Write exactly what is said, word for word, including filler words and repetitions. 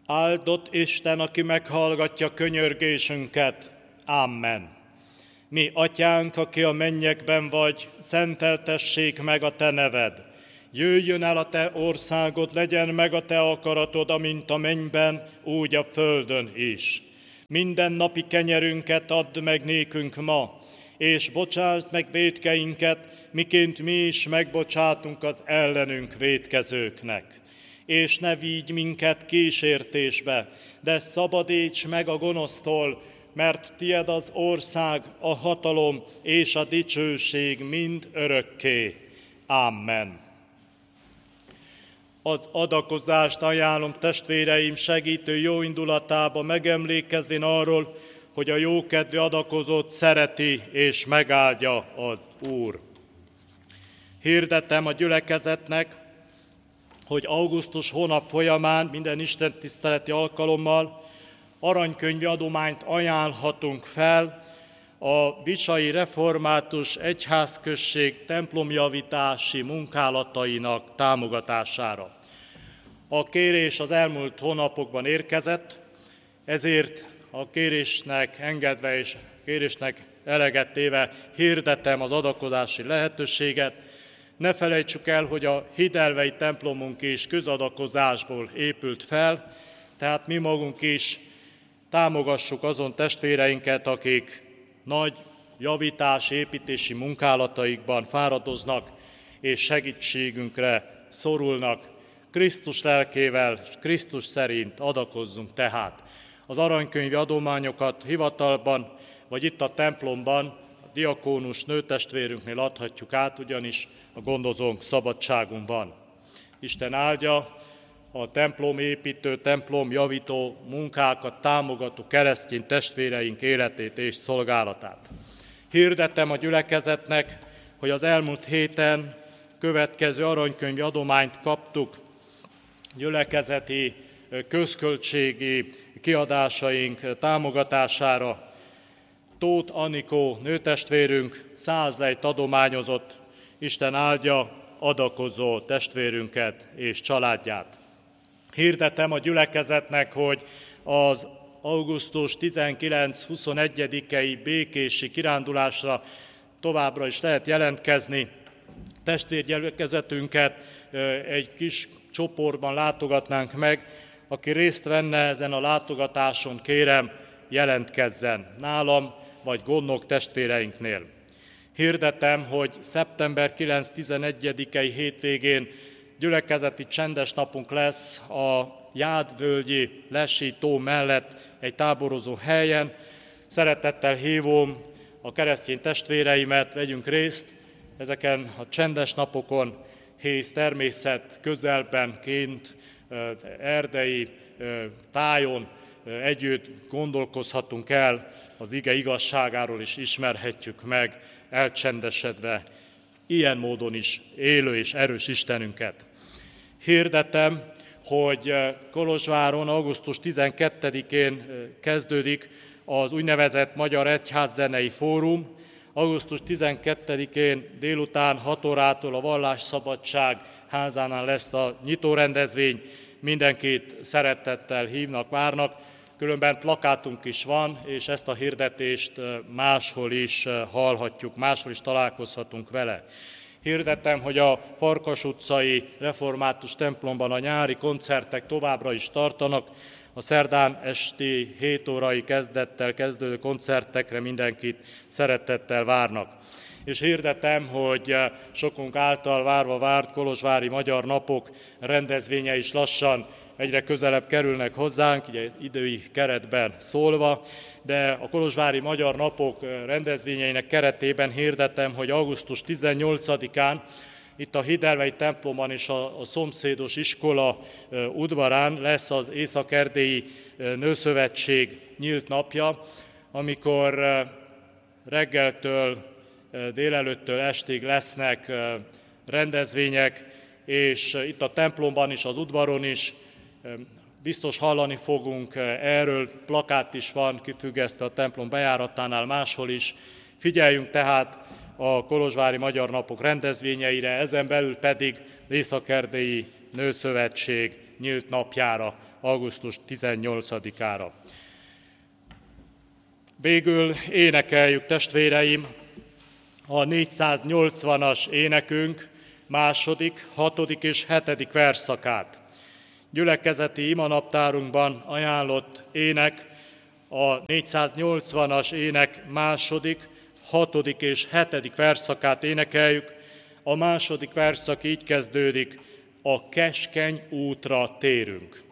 Áldott Isten, aki meghallgatja könyörgésünket. Amen. Mi, Atyánk, aki a mennyekben vagy, szenteltessék meg a te neved. Jöjjön el a te országod, legyen meg a te akaratod, amint a mennyben, úgy a földön is. Minden napi kenyerünket add meg nékünk ma, és bocsásd meg vétkeinket, miként mi is megbocsátunk az ellenünk vétkezőknek. És ne vigy minket kísértésbe, de szabadíts meg a gonosztól, mert tied az ország, a hatalom és a dicsőség mind örökké. Amen. Az adakozást ajánlom testvéreim segítő jó indulatába, megemlékezvén arról, hogy a jókedvű adakozót szereti és megáldja az Úr. Hirdetem a gyülekezetnek, hogy augusztus hónap folyamán minden istentiszteleti alkalommal aranykönyvi adományt ajánlhatunk fel a Vicsai Református Egyházközség templomjavítási munkálatainak támogatására. A kérés az elmúlt hónapokban érkezett, ezért a kérésnek engedve és kérésnek eleget téve hirdetem az adakozási lehetőséget. Ne felejtsük el, hogy a hidelvei templomunk is közadakozásból épült fel, tehát mi magunk is támogassuk azon testvéreinket, akik nagy javítási, építési munkálataikban fáradoznak és segítségünkre szorulnak. Krisztus lelkével, Krisztus szerint adakozzunk tehát. Az aranykönyvi adományokat hivatalban, vagy itt a templomban a diakónus nőtestvérünknél adhatjuk át, ugyanis a gondozónk szabadságon van. Isten áldja a templomépítő, templomjavító munkákat támogató keresztény testvéreink életét és szolgálatát. Hirdetem a gyülekezetnek, hogy az elmúlt héten következő aranykönyvi adományt kaptuk gyülekezeti közköltségi kiadásaink támogatására. Tóth Anikó nőtestvérünk száz lejt adományozott. Isten áldja adakozó testvérünket és családját. Hirdetem a gyülekezetnek, hogy az augusztus tizenkilenc-huszonegyedikei békési kirándulásra továbbra is lehet jelentkezni. Testvérgyülekezetünket egy kis csoportban látogatnánk meg. Aki részt venne ezen a látogatáson, kérem, jelentkezzen nálam, vagy gondnok testvéreinknél. Hirdetem, hogy szeptember kilenc-tizenegyedikei hétvégén gyülekezeti csendes napunk lesz a Jádvölgyi Lesi tó mellett egy táborozó helyen. Szeretettel hívom a keresztény testvéreimet, vegyünk részt ezeken a csendes napokon, hész természet közelben, kint, erdei tájon együtt gondolkozhatunk el, az ige igazságáról is ismerhetjük meg, elcsendesedve, ilyen módon is élő és erős Istenünket. Hirdetem, hogy Kolozsváron augusztus tizenkettedikén kezdődik az úgynevezett Magyar Egyházzenei Fórum. augusztus tizenkettedikén délután hat órától a Vallásszabadság házánál lesz a nyitórendezvény. Mindenkit szeretettel hívnak, várnak. Különben plakátunk is van, és ezt a hirdetést máshol is hallhatjuk, máshol is találkozhatunk vele. Hirdetem, hogy a Farkas utcai református templomban a nyári koncertek továbbra is tartanak. A szerdán esti hét órai kezdettel kezdődő koncertekre mindenkit szeretettel várnak. És hirdetem, hogy sokunk által várva várt kolozsvári Magyar Napok rendezvénye is lassan egyre közelebb kerülnek hozzánk, ugye idői keretben szólva, de a kolozsvári Magyar Napok rendezvényeinek keretében hirdetem, hogy augusztus tizennyolcadikán itt a hidelvei templomban és a, a szomszédos iskola udvarán lesz az Észak-Erdélyi Nőszövetség nyílt napja, amikor reggeltől, délelőttől estig lesznek rendezvények, és itt a templomban is, az udvaron is biztos hallani fogunk erről, plakát is van kifüggesztve a templom bejáratánál, máshol is. Figyeljünk tehát a kolozsvári Magyar Napok rendezvényeire, ezen belül pedig az Észak-Erdélyi Nőszövetség nyílt napjára, augusztus tizennyolcadikára. Végül énekeljük, testvéreim, a négyszáznyolcvanas énekünk második, hatodik és hetedik versszakát. Gyülekezeti imanaptárunkban ajánlott ének, a négyszáznyolcvanas ének második, hatodik és hetedik versszakát énekeljük. A második versszak így kezdődik: a keskeny útra térünk.